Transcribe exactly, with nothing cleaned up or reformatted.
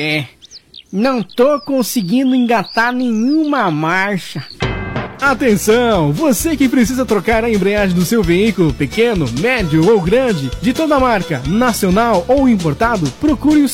É, não tô conseguindo engatar nenhuma marcha. Atenção! Você que precisa trocar a embreagem do seu veículo, pequeno, médio ou grande, de toda marca, nacional ou importado, procure o